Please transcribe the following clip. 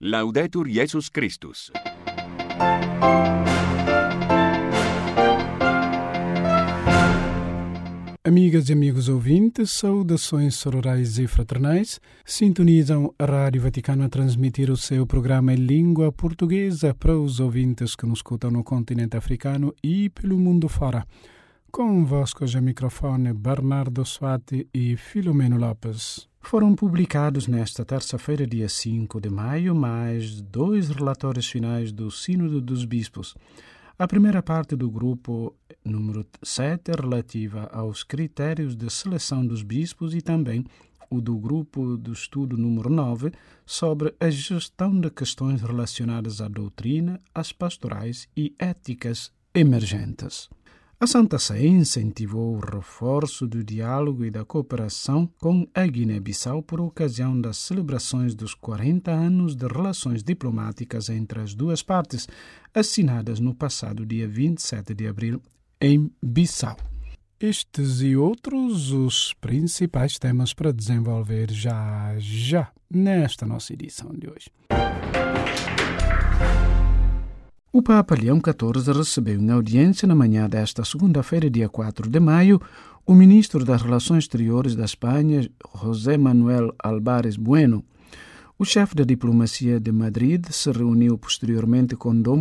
Laudetur Jesus Christus. Amigas e amigos ouvintes, saudações sororais e fraternais. Sintonizam a Rádio Vaticano a transmitir o seu programa em língua portuguesa para os ouvintes que nos escutam no continente africano e pelo mundo fora. Convosco hoje ao microfone Bernardo Suati e Filomeno Lopes. Foram publicados nesta terça-feira, dia 5 de maio, mais 2 relatórios finais do Sínodo dos Bispos. A primeira parte do grupo número 7 relativa aos critérios de seleção dos bispos e também o do grupo do estudo número 9 sobre a gestão de questões relacionadas à doutrina, às pastorais e éticas emergentes. A Santa Sé incentivou o reforço do diálogo e da cooperação com a Guiné-Bissau por ocasião das celebrações dos 40 anos de relações diplomáticas entre as duas partes, assinadas no passado dia 27 de abril em Bissau. Estes e outros os principais temas para desenvolver já nesta nossa edição de hoje. O Papa Leão XIV recebeu em audiência na manhã desta segunda-feira, dia 4 de maio, o ministro das Relações Exteriores da Espanha, José Manuel Álvarez Bueno. O chefe da diplomacia de Madrid se reuniu posteriormente com Dom